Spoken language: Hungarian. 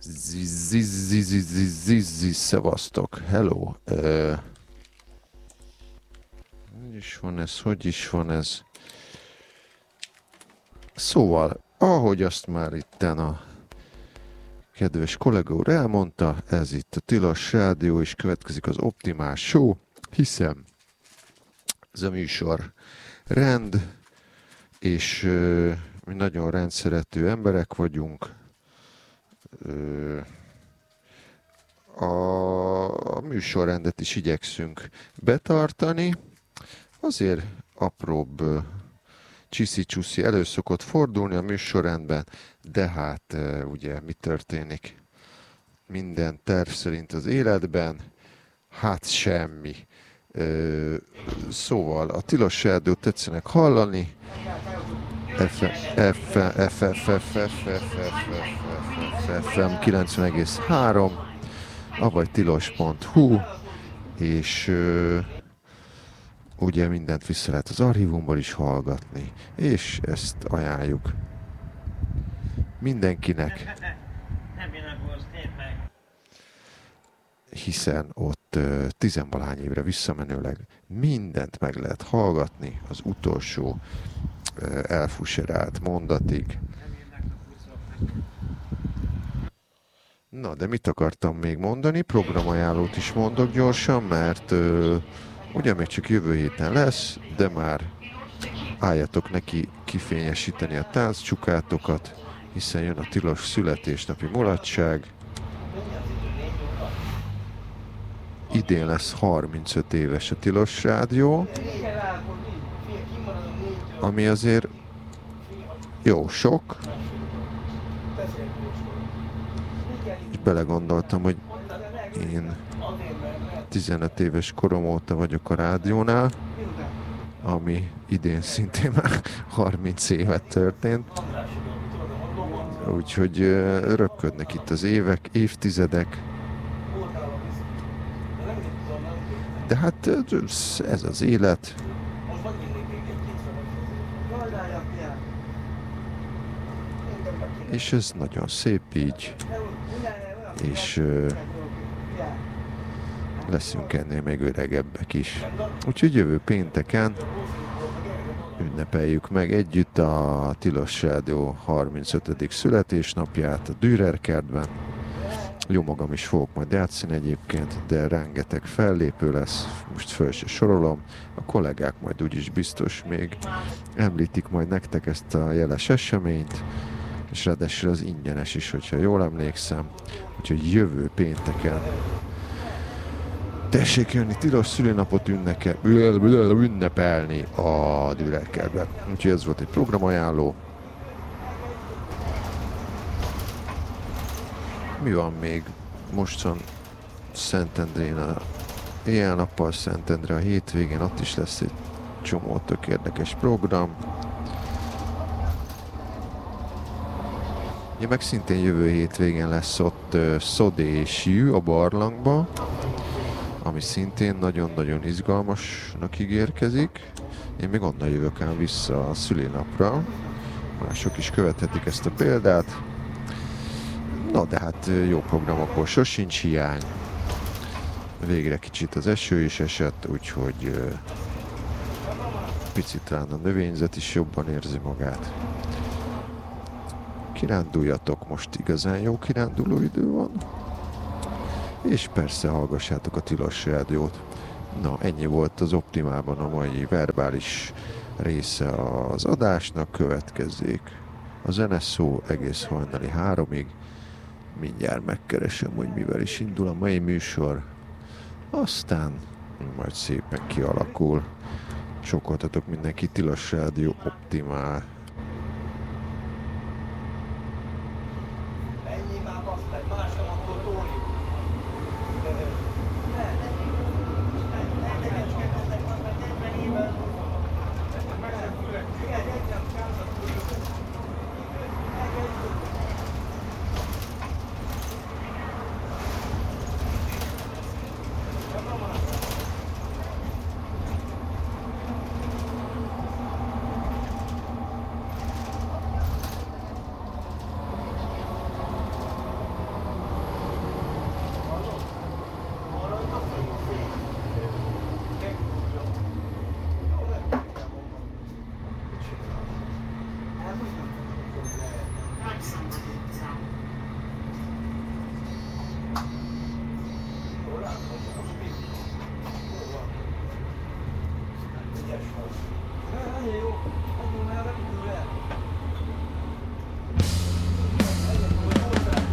Szevasztok, hello. Hogy is van ez? Szóval, ahogy azt már itten a kedves kollega úr elmondta, ez itt a Tilos Rádió, és következik az Optimál Show, hiszen ez a műsor rend, és mi nagyon rendszerető emberek vagyunk. A műsorrendet is igyekszünk betartani, azért apróbb csiszi-csuszi elő szokott fordulni a műsorrendben, de hát ugye mi történik minden terv szerint az életben? Hát semmi. Szóval a Tilos Rádiót tetszenek hallani, FM 90,3, avagy tilos.hu, és ugye mindent vissza lehet az archívumból is hallgatni, és ezt ajánljuk mindenkinek, hiszen ott tizenvalahány évre visszamenőleg mindent meg lehet hallgatni az utolsó elfuserált mondatig. Na, de mit akartam még mondani? Programajánlót is mondok gyorsan, mert ugye még csak jövő héten lesz, de már álljatok neki kifényesíteni a tánccsukátokat, hiszen jön a tilos születésnapi mulatság. Idén lesz 35 éves a Tilos Rádió, ami azért jó sok. És belegondoltam, hogy én 15 éves korom óta vagyok a rádiónál, ami idén szintén már 30 évet történt. Úgyhogy röpködnek itt az évek, évtizedek. De hát ez az élet. És ez nagyon szép így. És leszünk ennél még öregebbek is. Úgyhogy jövő pénteken ünnepeljük meg együtt a Tilos Rádió 35. születésnapját a Dürer kertben. Jó magam is fogok majd játszani egyébként, de rengeteg fellépő lesz, most föl se sorolom. A kollégák majd úgyis biztos még említik majd nektek ezt a jeles eseményt, és ráadásul az ingyenes is, hogyha jól emlékszem. Úgyhogy jövő pénteken tessék jönni tilos szülinapot ünnepelni a Dürer kertben. Úgyhogy ez volt egy programajánló. Mi van még? Most van Szentendrén a éjjel-nappal, Szentendre a hétvégén, ott is lesz egy csomó tök érdekes program. Ja, meg szintén jövő hétvégén lesz ott Szodé és Jű a barlangba, ami szintén nagyon-nagyon izgalmasnak ígérkezik. Én még onnan jövök ám vissza a szülinapra. Mások is követhetik ezt a példát. Na, de hát jó programokból sosincs hiány. Végre kicsit az eső is esett, úgyhogy picit talán a növényzet is jobban érzi magát. Kiránduljatok, most igazán jó kiránduló idő van. És persze hallgassátok a Tilos Rádiót. Na, ennyi volt az Optimálban a mai verbális része az adásnak, következzék a zeneszó egész hajnali 3-ig. Mindjárt megkeresem, hogy mivel is indul a mai műsor. Aztán majd szépen kialakul. Csokoltatok mindenki, Tilos Rádió Optimál. Ennyi jó.